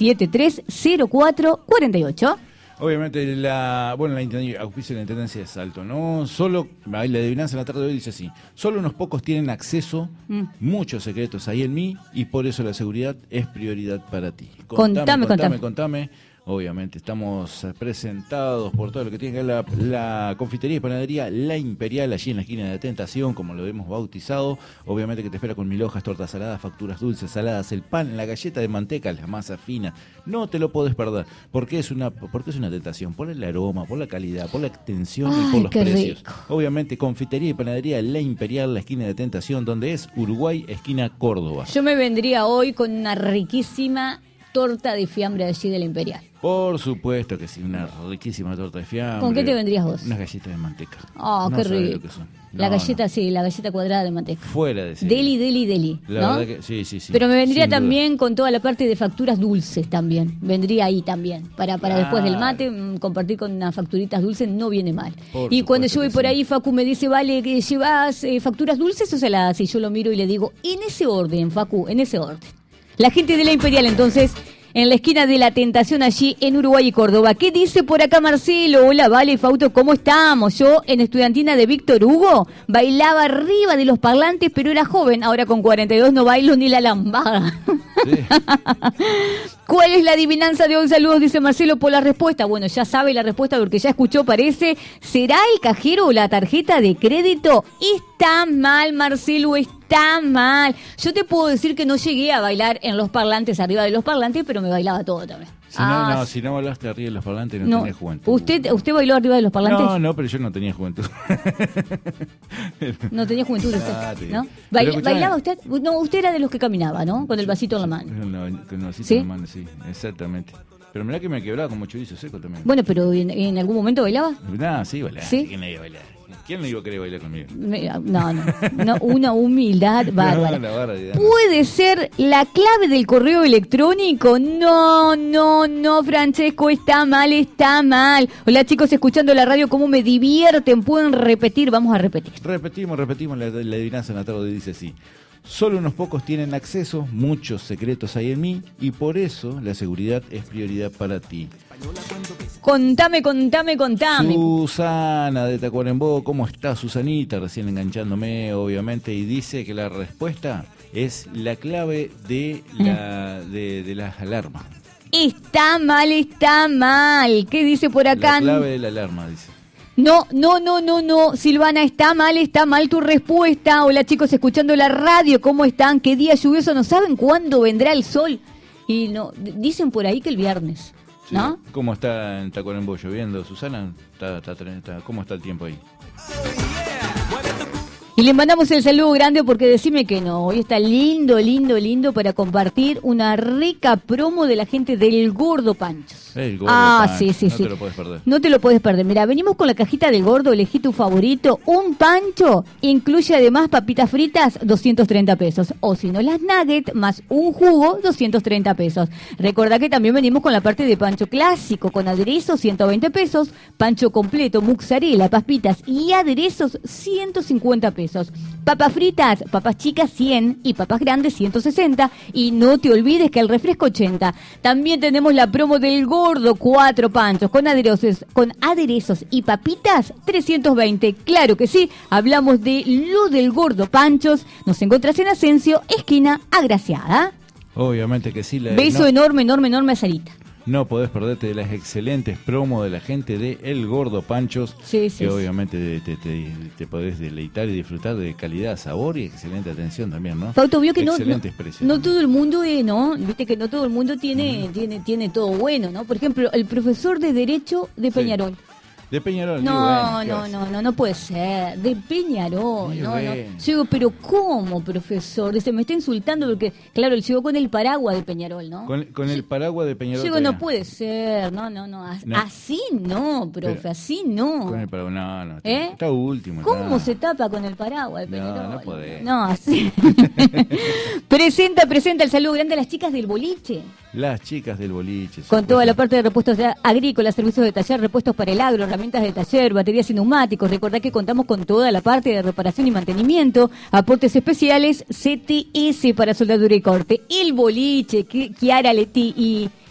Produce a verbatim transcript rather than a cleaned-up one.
siete tres cero cuatro cuatro ocho. Obviamente, la bueno, la intendencia, auspicio de la intendencia es alto, ¿no? Solo, ahí la adivinanza en la tarde de hoy dice así: solo unos pocos tienen acceso, mm. muchos secretos hay en mí, y por eso la seguridad es prioridad para ti. Contame, contame, contame. contame. Obviamente estamos presentados por todo lo que tiene que ver la, la confitería y panadería La Imperial, allí en la esquina de Tentación, como lo hemos bautizado. Obviamente que te espera con mil hojas, tortas saladas, facturas dulces, saladas, el pan, la galleta de manteca, la masa fina. No te lo podés perder, porque es una porque es una tentación, por el aroma, por la calidad, por la extensión. Ay, y por los precios. Rico. Obviamente, confitería y panadería La Imperial, la esquina de Tentación, donde es Uruguay, esquina Córdoba. Yo me vendría hoy con una riquísima torta de fiambre allí de La Imperial. Por supuesto que sí, una riquísima torta de fiambre. ¿Con qué te vendrías vos? Unas galletas de manteca. Oh, no qué rico. No, la galleta, no. sí, la galleta cuadrada de manteca. Fuera de serie. Deli, deli, deli. La ¿no? verdad que sí, sí, sí. Pero me vendría Sin también duda. con toda la parte de facturas dulces también. Vendría ahí también. Para, para Claro. después del mate, mmm, compartir con unas facturitas dulces no viene mal. Por y cuando yo voy por sí. ahí, Facu me dice, vale, que llevas eh, facturas dulces o saladas. Y yo lo miro y le digo, en ese orden, Facu, en ese orden. La gente de La Imperial, entonces, en la esquina de La Tentación, allí en Uruguay y Córdoba. ¿Qué dice por acá Marcelo? Hola, Vale, Fauto, ¿cómo estamos? Yo, en estudiantina de Víctor Hugo, bailaba arriba de los parlantes, pero era joven. Ahora con cuarenta y dos no bailo ni la lambada. Sí. ¿Cuál es la adivinanza de hoy? Saludos, dice Marcelo, por la respuesta. Bueno, ya sabe la respuesta porque ya escuchó, parece. ¿Será el cajero o la tarjeta de crédito? Está mal, Marcelo, está mal. Yo te puedo decir que no llegué a bailar en los parlantes, arriba de los parlantes, pero me bailaba todo también. Si ah, no, no, si no bailaste arriba de los parlantes no, no tenías juventud. ¿Usted, ¿Usted bailó arriba de los parlantes? No, no, pero yo no tenía juventud. No tenía juventud usted, ah, ¿no? Baila, ¿Bailaba usted? No, usted era de los que caminaba, ¿no? Con el vasito en la mano. No, con el vasito ¿Sí? en la mano, sí, exactamente. Pero mirá que me quebraba como chorizo seco también. Bueno, pero ¿en, en algún momento bailaba? No, sí, bailaba. ¿Sí? ¿Quién no iba a bailar? ¿Quién no iba a querer bailar conmigo? No, no, no, una humildad bárbara. No, barbaridad, ¿Puede ser la clave del correo electrónico? No, no, no, Francesco, está mal, está mal. Hola, chicos, escuchando la radio, ¿cómo me divierten? ¿Pueden repetir? Vamos a repetir. Repetimos, repetimos, la, la adivinanza en la tarde dice así: solo unos pocos tienen acceso, muchos secretos hay en mí, y por eso la seguridad es prioridad para ti. Contame, contame, contame. Susana de Tacuarembó, ¿cómo está Susanita? Recién enganchándome, obviamente, y dice que la respuesta es la clave de, la, de, de las alarmas. Está mal, está mal. ¿Qué dice por acá? La clave de la alarma, dice. No, no, no, no, no, Silvana, está mal, está mal tu respuesta. Hola, chicos, escuchando la radio, ¿cómo están? ¿Qué día lluvioso? ¿No saben cuándo vendrá el sol? Y no, dicen por ahí que el viernes, sí. ¿no? ¿Cómo está en Tacuarembó lloviendo, Susana? ¿Está, está, está, ¿Cómo está el tiempo ahí? Y le mandamos el saludo grande porque decime que no, hoy está lindo, lindo, lindo para compartir una rica promo de la gente del Gordo Panchos. El Gordo ah, Pancho. sí, sí, no sí. te lo puedes perder. No te lo puedes perder. Mira, venimos con la cajita del Gordo, elegí tu favorito, un pancho, incluye además papitas fritas, doscientos treinta pesos. O si no, las nuggets más un jugo, doscientos treinta pesos. Recordá que también venimos con la parte de pancho clásico, con aderezo, ciento veinte pesos, pancho completo, mozzarella, papitas y aderezos, ciento cincuenta pesos. Papas fritas, papas chicas cien y papas grandes ciento sesenta. Y no te olvides que el refresco ochenta. También tenemos la promo del Gordo, cuatro panchos con aderezos, con aderezos y papitas, trescientos veinte. Claro que sí, hablamos de lo del Gordo Panchos. Nos encontrás en Asensio, esquina Agraciada. Obviamente que sí. La, Beso no, enorme, enorme, enorme a Sarita. No podés perderte de las excelentes promos de la gente de El Gordo Panchos, sí, sí, que sí. obviamente te, te, te podés deleitar y disfrutar de calidad, sabor y excelente atención también, ¿no? Fausto vio que no, Excelentes no, precios. No todo el mundo, eh, ¿no? Viste que no todo el mundo tiene, uh-huh. tiene, tiene todo bueno, ¿no? Por ejemplo, el profesor de Derecho de Peñarol. Sí. De Peñarol. No, bueno, no, no, no, no puede ser. De Peñarol, no, bueno. no. Yo digo, pero ¿cómo, profesor? Dice, me está insultando porque, claro, él llegó con el paraguas de Peñarol, ¿no? Con, con el paraguas de Peñarol. Yo digo, no puede ser, no, no, no. no. Así no, profe, pero, así no. Con el paraguas, no, no. ¿Eh? Está último. ¿Cómo no. se tapa con el paraguas de Peñarol? No, no puede. No, así. presenta, presenta el saludo grande a las chicas del boliche. Las chicas del boliche. Con toda la parte de repuestos agrícolas, servicios de taller, repuestos para el agro, herramientas de taller, baterías y neumáticos. Recordá que contamos con toda la parte de reparación y mantenimiento, aportes especiales, C T S para soldadura y corte. El boliche, Kiara Leti y